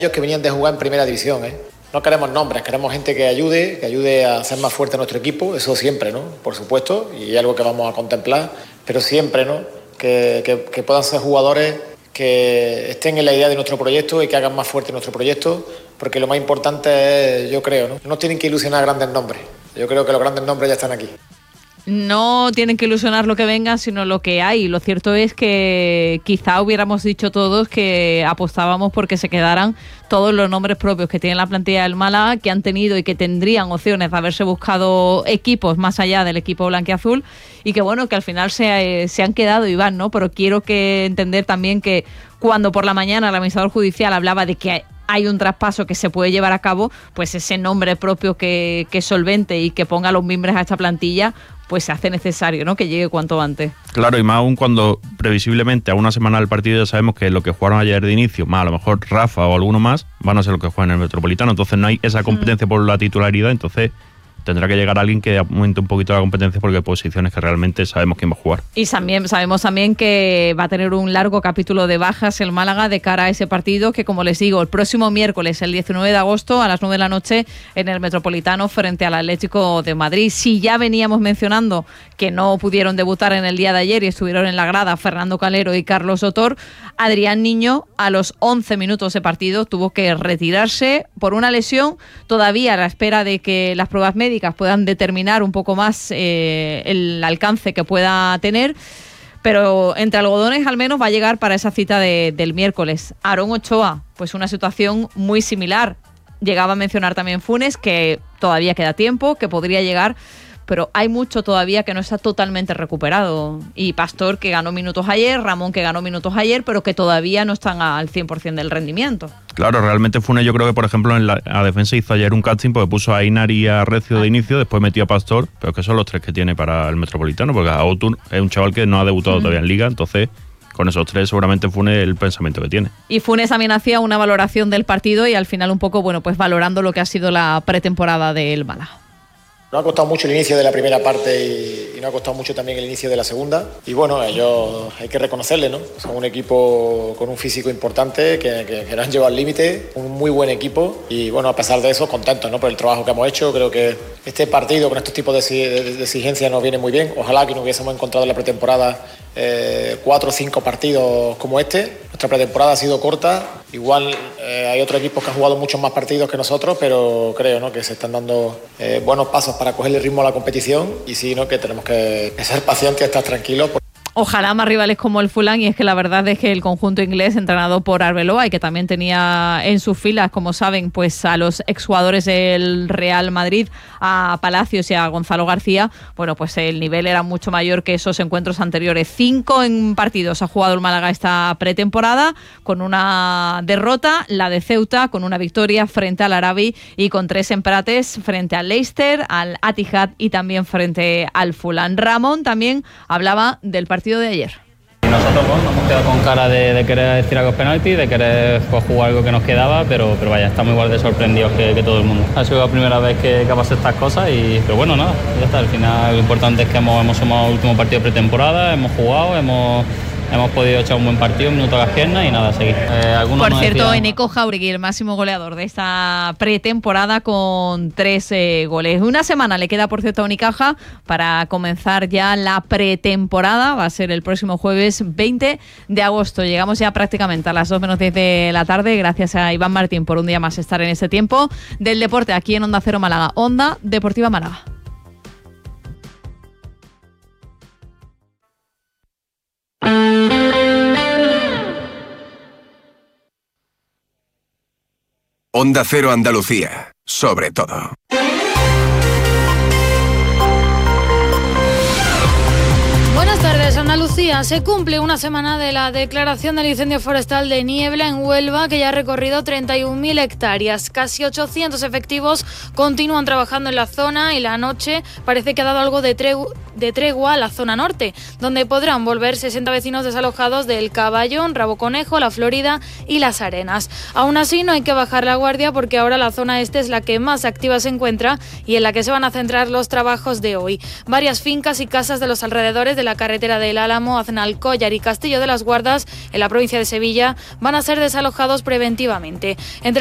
Ellos que venían de jugar en primera división, No queremos nombres, queremos gente que ayude a hacer más fuerte nuestro equipo, eso siempre, ¿no? Por supuesto, y es algo que vamos a contemplar, pero siempre, ¿no? Que puedan ser jugadores que estén en la idea de nuestro proyecto y que hagan más fuerte nuestro proyecto, porque lo más importante es, yo creo, ¿no? No tienen que ilusionar grandes nombres, yo creo que los grandes nombres ya están aquí. No tienen que ilusionar lo que venga, sino lo que hay. Lo cierto es que quizá hubiéramos dicho todos que apostábamos porque se quedaran todos los nombres propios que tiene la plantilla del Málaga, que han tenido y que tendrían opciones de haberse buscado equipos más allá del equipo blanquiazul, y que bueno, que al final se han quedado y van, ¿no? Pero quiero que entender también que cuando por la mañana el administrador judicial hablaba de que hay un traspaso que se puede llevar a cabo, pues ese nombre propio que solvente y que ponga los mimbres a esta plantilla, pues se hace necesario, ¿no? Que llegue cuanto antes. Claro, y más aún cuando previsiblemente a una semana del partido ya sabemos que lo que jugaron ayer de inicio, más a lo mejor Rafa o alguno más, van a ser lo que juegan en el Metropolitano. Entonces no hay esa competencia por la titularidad, entonces tendrá que llegar alguien que aumente un poquito la competencia porque hay posiciones que realmente sabemos quién va a jugar. Y sabemos también que va a tener un largo capítulo de bajas el Málaga de cara a ese partido que, como les digo, el próximo miércoles, el 19 de agosto, a las 9 de la noche, en el Metropolitano frente al Atlético de Madrid. Si ya veníamos mencionando que no pudieron debutar en el día de ayer y estuvieron en la grada Fernando Calero y Carlos Sotor, Adrián Niño, a los 11 minutos de partido, tuvo que retirarse por una lesión, todavía a la espera de que las pruebas médicas puedan determinar un poco más el alcance que pueda tener, pero entre algodones al menos va a llegar para esa cita del miércoles. Aarón Ochoa, pues una situación muy similar. Llegaba a mencionar también Funes, que todavía queda tiempo, que podría llegar, pero hay mucho todavía que no está totalmente recuperado. Y Pastor, que ganó minutos ayer, Ramón, que ganó minutos ayer, pero que todavía no están al 100% del rendimiento. Claro, realmente Funes, yo creo que por ejemplo en la defensa hizo ayer un casting porque puso a Ainar y a Recio de inicio, después metió a Pastor, pero que son los tres que tiene para el Metropolitano, porque a Otur es un chaval que no ha debutado todavía en Liga, entonces con esos tres seguramente Funes el pensamiento que tiene. Y Funes también hacía una valoración del partido y al final un poco, bueno, pues valorando lo que ha sido la pretemporada del Málaga. No ha costado mucho el inicio de la primera parte y no ha costado mucho también el inicio de la segunda. Y bueno, ellos hay que reconocerle, ¿no? Son un equipo con un físico importante que nos han llevado al límite, un muy buen equipo. Y bueno, a pesar de eso, contentos, ¿no? Por el trabajo que hemos hecho. Creo que este partido con estos tipos de exigencias nos viene muy bien. Ojalá que nos hubiésemos encontrado en la pretemporada 4 o 5 partidos como este. Nuestra pretemporada ha sido corta. Igual hay otros equipos que han jugado muchos más partidos que nosotros, pero creo, ¿no? Que se están dando buenos pasos para cogerle ritmo a la competición y sí, ¿no? Que tenemos que ser pacientes, estar tranquilos. Ojalá más rivales como el Fulham, y es que la verdad es que el conjunto inglés entrenado por Arbeloa y que también tenía en sus filas, como saben, pues a los exjugadores del Real Madrid, a Palacios y a Gonzalo García, bueno, pues el nivel era mucho mayor que esos encuentros anteriores. 5 partidos ha jugado el Málaga esta pretemporada, con una derrota, la de Ceuta, con una victoria frente al Arabi y con 3 empates frente al Leicester, al Etihad y también frente al Fulham. Ramón también hablaba del partido de ayer. Nosotros nos hemos quedado con cara de querer tirar los penaltis, de querer jugar algo que nos quedaba, pero vaya, estamos igual de sorprendidos que todo el mundo. Ha sido la primera vez que pasado estas cosas, pero bueno, nada, ya está. Al final lo importante es que hemos sumado el último partido de pretemporada, hemos jugado, hemos podido echar un buen partido, un minuto a las piernas y nada, seguir. Por cierto, Eneco Jauregui, el máximo goleador de esta pretemporada con 3 goles. Una semana le queda, por cierto, a Unicaja para comenzar ya la pretemporada. Va a ser el próximo jueves 20 de agosto. Llegamos ya prácticamente a las 2 menos 10 de la tarde. Gracias a Iván Martín por un día más estar en este tiempo del deporte aquí en Onda Cero Málaga. Onda Deportiva Málaga. Onda Cero Andalucía, sobre todo. Buenas tardes, Andalucía. Se cumple una semana de la declaración del incendio forestal de Niebla en Huelva, que ya ha recorrido 31.000 hectáreas. Casi 800 efectivos continúan trabajando en la zona y la noche parece que ha dado algo de tregua a la zona norte, donde podrán volver 60 vecinos desalojados del Caballón, Rabo Conejo, La Florida y Las Arenas. Aún así, no hay que bajar la guardia porque ahora la zona este es la que más activa se encuentra y en la que se van a centrar los trabajos de hoy. Varias fincas y casas de los alrededores de la carretera del Álamo Álamo, Aznalcóllar y Castillo de las Guardas, en la provincia de Sevilla, van a ser desalojados preventivamente. Entre